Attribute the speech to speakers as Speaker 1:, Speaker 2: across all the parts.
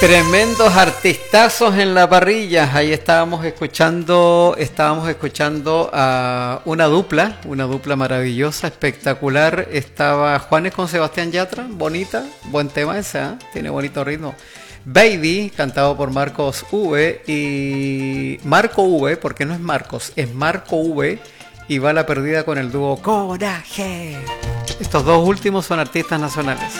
Speaker 1: Tremendos artistazos en la parrilla. Ahí estábamos escuchando a una dupla maravillosa, espectacular. Estaba Juanes con Sebastián Yatra, bonita, buen tema ese, ¿eh? Tiene bonito ritmo. Baby, cantado por Marcos V y Marco V, porque no es Marcos, es Marco V, y va la perdida con el dúo Coraje. Estos dos últimos son artistas nacionales.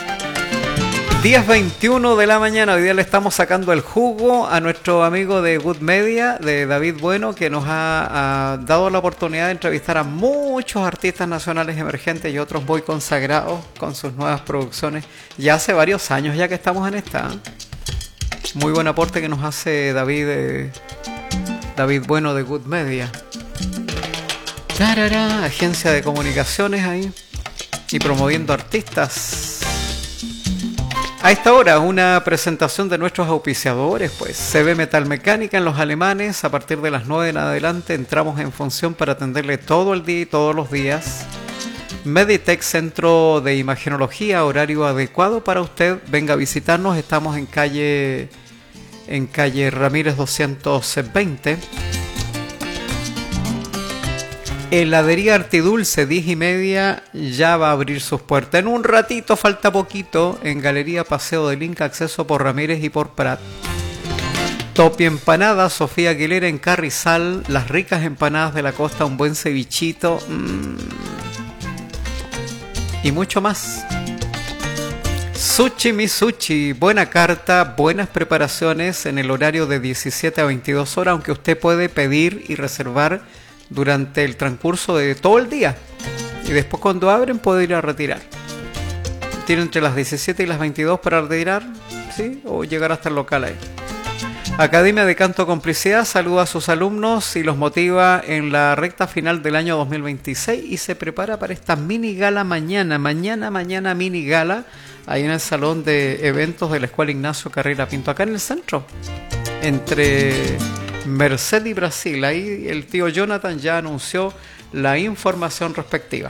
Speaker 1: 10:21 de la mañana, hoy día le estamos sacando el jugo a nuestro amigo de Good Media, de David Bueno, que nos ha dado la oportunidad de entrevistar a muchos artistas nacionales emergentes y otros muy consagrados con sus nuevas producciones. Ya hace varios años ya que estamos en esta. Muy buen aporte que nos hace David Bueno de Good Media. ¡Tarara! Agencia de comunicaciones ahí y promoviendo artistas. A esta hora, una presentación de nuestros auspiciadores, pues CB Metalmecánica en Los Alemanes. A partir de las 9 en adelante entramos en función para atenderle todo el día y todos los días. Meditech, Centro de Imagenología, horario adecuado para usted. Venga a visitarnos, estamos en calle Ramírez 220. Heladería Artidulce, 10:30, ya va a abrir sus puertas. En un ratito, falta poquito, en Galería Paseo del Inca, acceso por Ramírez y por Prat. Topi Empanadas, Sofía Aguilera en Carrizal, las ricas empanadas de la costa, un buen cevichito y mucho más. Sushi Misushi, buena carta, buenas preparaciones en el horario de 17 a 22 horas, aunque usted puede pedir y reservar durante el transcurso de todo el día, y después cuando abren puede ir a retirar. Tiene entre las 17 y las 22 para retirar, ¿sí? O llegar hasta el local ahí. Academia de Canto Complicidad saluda a sus alumnos y los motiva en la recta final del año 2026 y se prepara para esta mini gala mañana mini gala ahí en el salón de eventos de la Escuela Ignacio Carrera Pinto, acá en el centro, entre Merced y Brasil. Ahí el tío Jonathan ya anunció la información respectiva.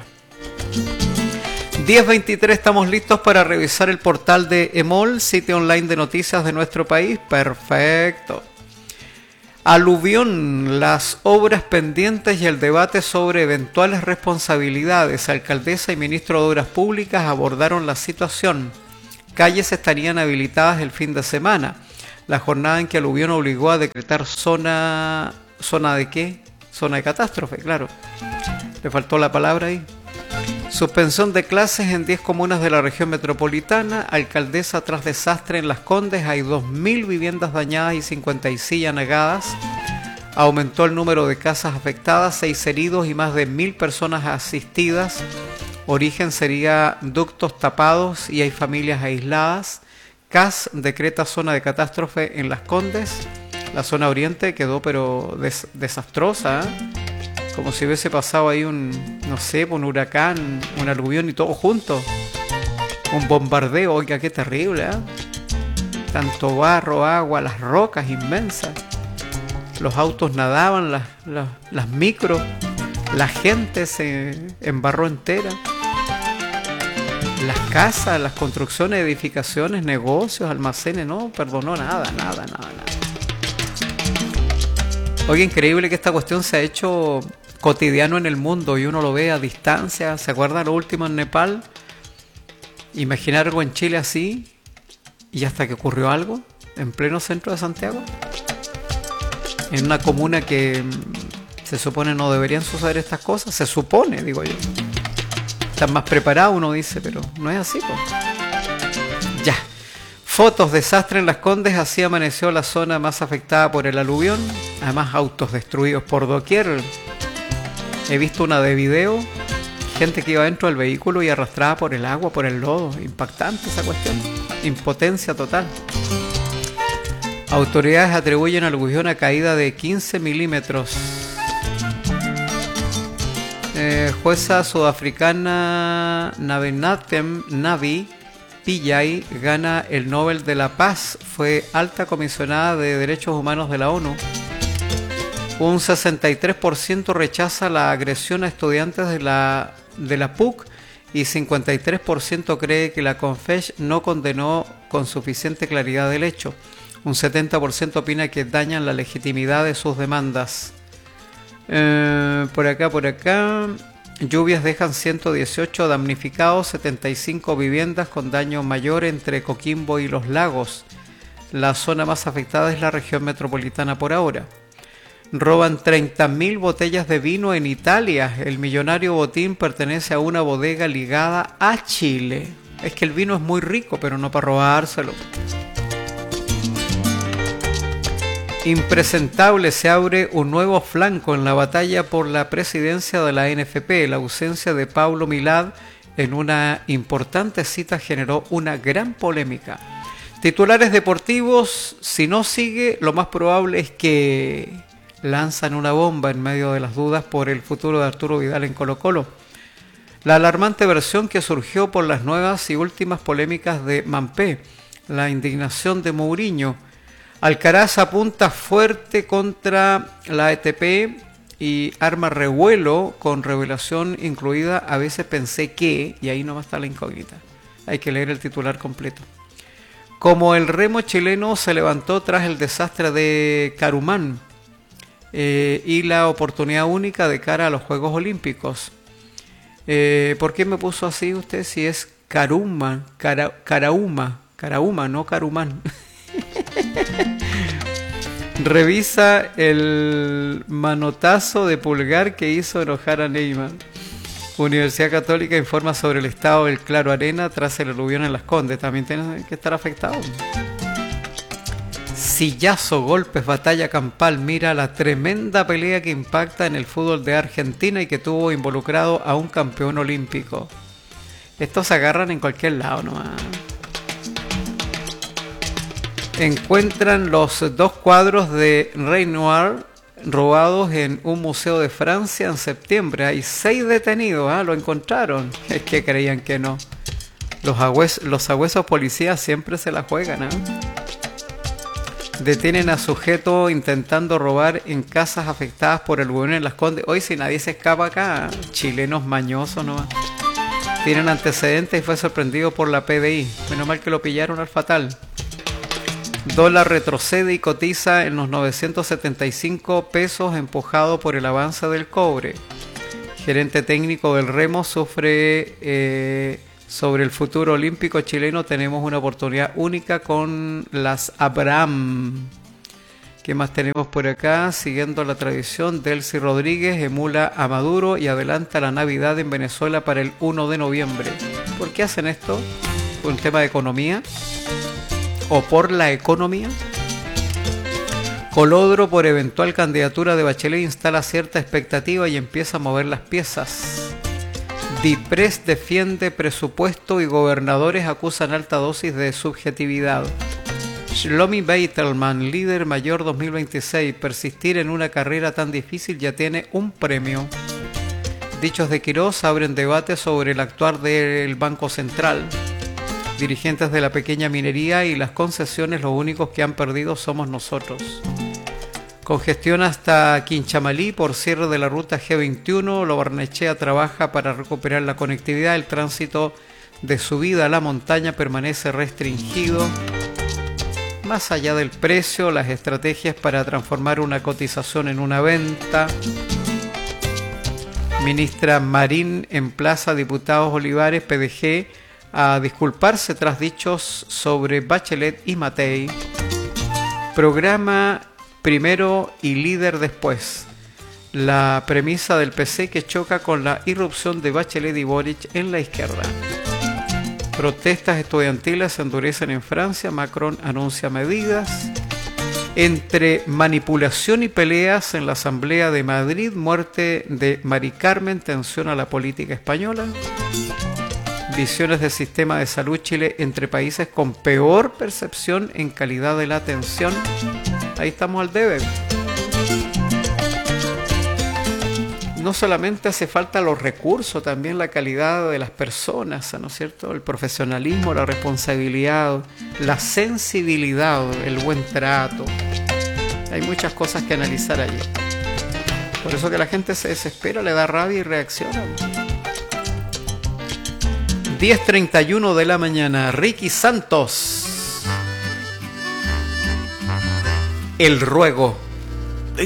Speaker 1: 10:23, estamos listos para revisar el portal de EMOL, sitio online de noticias de nuestro país. Perfecto. Aluvión, las obras pendientes y el debate sobre eventuales responsabilidades. Alcaldesa y ministro de Obras Públicas abordaron la situación. Calles estarían habilitadas el fin de semana. La jornada en que Aluvión obligó a decretar zona de ¿qué? Zona de catástrofe, claro. Le faltó la palabra ahí. Suspensión de clases en 10 comunas de la región metropolitana. Alcaldesa tras desastre en Las Condes. Hay 2.000 viviendas dañadas y 56 anagadas. Aumentó el número de casas afectadas, 6 heridos y más de 1.000 personas asistidas. Origen sería ductos tapados y hay familias aisladas. CAS decreta zona de catástrofe en Las Condes. La zona oriente quedó pero desastrosa, ¿eh? Como si hubiese pasado ahí un huracán, un aluvión y todo junto. Un bombardeo, oiga, qué terrible, ¿eh? Tanto barro, agua, las rocas inmensas. Los autos nadaban, las micros, la gente se embarró entera. Las casas, las construcciones, edificaciones, negocios, almacenes, no perdonó nada. Oye, increíble que esta cuestión se ha hecho cotidiano en el mundo y uno lo ve a distancia. ¿Se acuerda lo último en Nepal? Imaginar algo en Chile así y hasta que ocurrió algo en pleno centro de Santiago, en una comuna que se supone no deberían suceder estas cosas. Se supone, digo yo. Están más preparados, uno dice, pero no es así, pues. Ya. Fotos, desastre en Las Condes, así amaneció la zona más afectada por el aluvión. Además, autos destruidos por doquier. He visto una de video, gente que iba dentro del vehículo y arrastrada por el agua, por el lodo. Impactante esa cuestión. Impotencia total. Autoridades atribuyen al aluvión a caída de 15 milímetros. Jueza sudafricana Navi Pillay gana el Nobel de la Paz. Fue alta comisionada de Derechos Humanos de la ONU. Un 63% rechaza la agresión a estudiantes de la PUC y 53% cree que la CONFESH no condenó con suficiente claridad el hecho. Un 70% opina que dañan la legitimidad de sus demandas. Por acá. Lluvias dejan 118 damnificados, 75 viviendas con daño mayor entre Coquimbo y Los Lagos. La zona más afectada es la región metropolitana por ahora. Roban 30.000 botellas de vino en Italia. El millonario botín pertenece a una bodega ligada a Chile. Es que el vino es muy rico, pero no para robárselo. Impresentable, se abre un nuevo flanco en la batalla por la presidencia de la NFP. La ausencia de Paulo Milad en una importante cita generó una gran polémica. Titulares deportivos, si no sigue, lo más probable es que lanzan una bomba en medio de las dudas por el futuro de Arturo Vidal en Colo-Colo. La alarmante versión que surgió por las nuevas y últimas polémicas de Mampé, la indignación de Mourinho. Alcaraz apunta fuerte contra la ATP y arma revuelo con revelación incluida. A veces pensé que, y ahí no va a estar la incógnita. Hay que leer el titular completo. Como el remo chileno se levantó tras el desastre de Carumán y la oportunidad única de cara a los Juegos Olímpicos. ¿Por qué me puso así usted si es Carauma, no Carumán? Revisa el manotazo de pulgar que hizo enojar a Neymar. Universidad Católica informa sobre el estado del Claro Arena tras el aluvión en Las Condes. También tiene que estar afectado. Sillazo, golpes, batalla campal. Mira la tremenda pelea que impacta en el fútbol de Argentina y que tuvo involucrado a un campeón olímpico. Estos se agarran en cualquier lado nomás. Encuentran los 2 cuadros de Renoir robados en un museo de Francia en septiembre. Hay 6 detenidos, lo encontraron. Es que creían que no. Los sabuesos policías siempre se la juegan. Detienen a sujeto intentando robar en casas afectadas por el hueón en Las Condes. Hoy si nadie se escapa acá, chilenos mañosos nomás. Tienen antecedentes y fue sorprendido por la PDI. Menos mal que lo pillaron al fatal. Dólar retrocede y cotiza en los 975 pesos empujado por el avance del cobre. Gerente técnico del remo sufre sobre el futuro olímpico chileno. Tenemos una oportunidad única con las Abraham. ¿Qué más tenemos por acá? Siguiendo la tradición, Delcy Rodríguez emula a Maduro y adelanta la Navidad en Venezuela para el 1 de noviembre. ¿Por qué hacen esto? ¿Por un tema de economía? ¿O por la economía? Colodro, por eventual candidatura de Bachelet, instala cierta expectativa y empieza a mover las piezas. Dipres defiende presupuesto y gobernadores acusan alta dosis de subjetividad. Shlomi Beitelman, líder mayor 2026, persistir en una carrera tan difícil ya tiene un premio. Dichos de Quirós abren debate sobre el actuar del Banco Central. Dirigentes de la pequeña minería y las concesiones, los únicos que han perdido somos nosotros. Congestión hasta Quinchamalí por cierre de la ruta G21. Lo Barnechea trabaja para recuperar la conectividad. El tránsito de subida a la montaña permanece restringido. Más allá del precio, las estrategias para transformar una cotización en una venta. Ministra Marín emplaza a diputados Olivares, PDG, a disculparse tras dichos sobre Bachelet y Matei. Programa primero y líder después. La premisa del PC que choca con la irrupción de Bachelet y Boric en la izquierda. Protestas estudiantiles se endurecen en Francia. Macron anuncia medidas. Entre manipulación y peleas en la Asamblea de Madrid. Muerte de Mari Carmen tensiona la política española. Visiones del sistema de salud Chile entre países con peor percepción en calidad de la atención. Ahí estamos al debe. No solamente hace falta los recursos, también la calidad de las personas, ¿no es cierto? El profesionalismo, la responsabilidad, la sensibilidad, el buen trato. Hay muchas cosas que analizar allí. Por eso que la gente se desespera, le da rabia y reacciona. 10:31 de la mañana. Ricky Santos. El ruego.